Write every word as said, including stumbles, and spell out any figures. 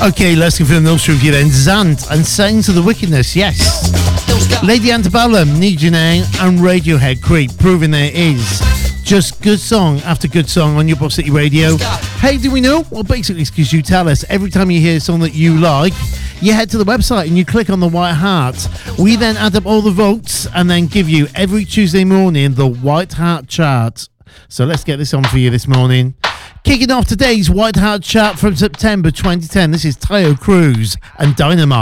Okay, let's give it an ultra review then. Zant and Saying to the Wickedness, yes. Lady Antebellum, Need You Now, and Radiohead Creep, proving there is just good song after good song on your Boss City Radio. Hey, do we know? Well, basically, it's because you tell us every time you hear a song that you like, you head to the website and you click on the white heart. We then add up all the votes and then give you every Tuesday morning the White Heart chart. So let's get this on for you this morning. Kicking off today's White Heart chart from September twenty ten, this is Taio Cruz and Dynamite.